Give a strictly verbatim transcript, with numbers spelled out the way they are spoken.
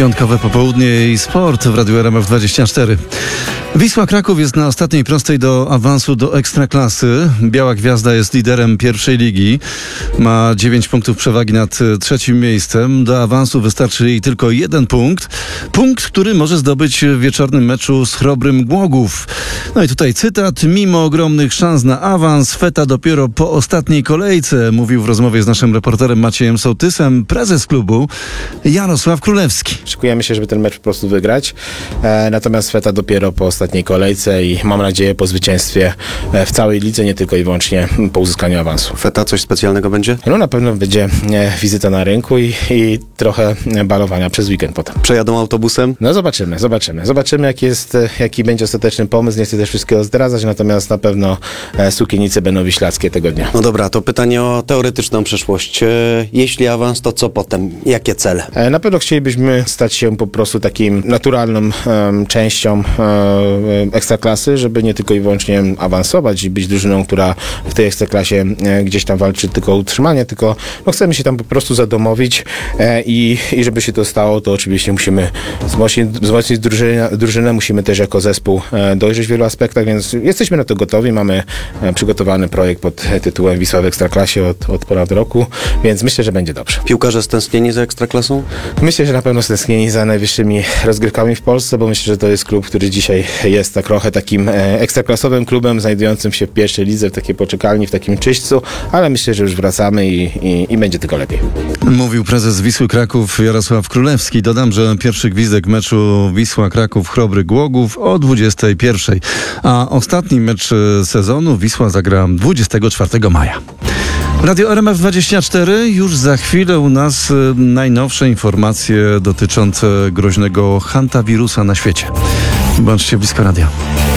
Piątkowe popołudnie i sport w Radiu R M F dwadzieścia cztery. Wisła Kraków jest na ostatniej prostej do awansu do Ekstraklasy. Biała Gwiazda jest liderem pierwszej ligi. Ma dziewięć punktów przewagi nad trzecim miejscem. Do awansu wystarczy jej tylko jeden punkt. Punkt, który może zdobyć w wieczornym meczu z Chrobrym Głogów. No i tutaj cytat. Mimo ogromnych szans na awans, Feta dopiero po ostatniej kolejce, mówił w rozmowie z naszym reporterem Maciejem Sołtysem prezes klubu Jarosław Królewski. Szykujemy się, żeby ten mecz po prostu wygrać. E, natomiast Feta dopiero po ostatniej kolejce i mam nadzieję po zwycięstwie w całej lidze, nie tylko i wyłącznie po uzyskaniu awansu. Feta coś specjalnego będzie? No na pewno będzie e, wizyta na rynku i, i trochę balowania przez weekend potem. Przejadą autobusem? No zobaczymy, zobaczymy. Zobaczymy jaki jest, jaki będzie ostateczny pomysł. Nie chcę też wszystkiego zdradzać, natomiast na pewno e, sukiennice będą wiślackie tego dnia. No dobra, to pytanie o teoretyczną przyszłość. E, jeśli awans, to co potem? Jakie cele? E, na pewno chcielibyśmy stać się po prostu takim naturalną e, częścią e, Ekstraklasy, żeby nie tylko i wyłącznie awansować i być drużyną, która w tej Ekstraklasie e, gdzieś tam walczy tylko o utrzymanie, tylko no, chcemy się tam po prostu zadomowić e, i, i żeby się to stało, to oczywiście musimy wzmocnić, wzmocnić drużynę, drużynę, musimy też jako zespół e, dojrzeć w wielu aspektach, więc jesteśmy na to gotowi, mamy e, przygotowany projekt pod tytułem Wisła w Ekstraklasie od, od ponad roku, więc myślę, że będzie dobrze. Piłkarze stęsknieni za Ekstraklasą? Myślę, że na pewno stęsknieni za najwyższymi rozgrywkami w Polsce, bo myślę, że to jest klub, który dzisiaj jest tak trochę takim e, ekstraklasowym klubem, znajdującym się w pierwszej lidze, w takiej poczekalni, w takim czyśćcu, ale myślę, że już wracamy i, i, i będzie tylko lepiej. Mówił prezes Wisły Kraków Jarosław Królewski. Dodam, że pierwszy gwizdek meczu Wisła Kraków Chrobry Głogów o dwudziestej pierwszej, a ostatni mecz sezonu Wisła zagra dwudziestego czwartego maja. Radio R M F dwadzieścia cztery, już za chwilę u nas najnowsze informacje dotyczące groźnego hantawirusa na świecie. Bądźcie blisko radia.